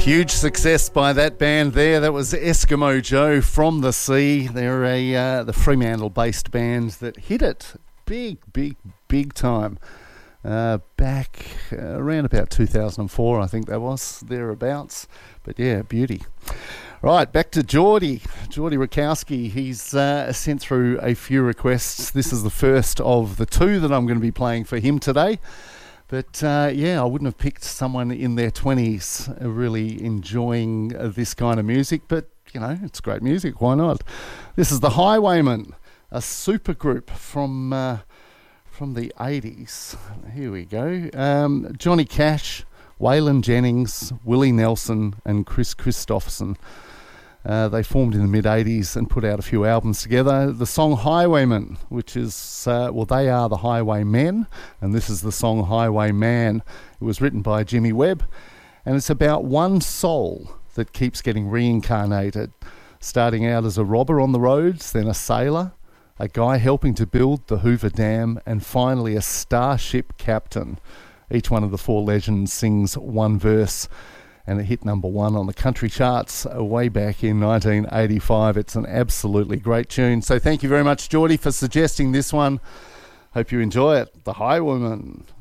Huge success by that band there. That was Eskimo Joe from the Sea. They're the Fremantle-based band that hit it big time back around about 2004, I think that was, thereabouts. But yeah, beauty. Right, back to Geordie Rakowski. He's sent through a few requests. This is the first of the two that I'm going to be playing for him today. But I wouldn't have picked someone in their 20s really enjoying this kind of music. But, it's great music. Why not? This is the Highwaymen, a super group from the 80s. Here we go. Johnny Cash, Waylon Jennings, Willie Nelson and Chris Christopherson. They formed in the mid-80s and put out a few albums together. The song Highwaymen, which is, they are the Highwaymen, and this is the song Highwayman. It was written by Jimmy Webb, and it's about one soul that keeps getting reincarnated, starting out as a robber on the roads, then a sailor, a guy helping to build the Hoover Dam, and finally a starship captain. Each one of the four legends sings one verse, and it hit number one on the country charts way back in 1985. It's an absolutely great tune. So thank you very much, Geordie, for suggesting this one. Hope you enjoy it. The Highwaymen.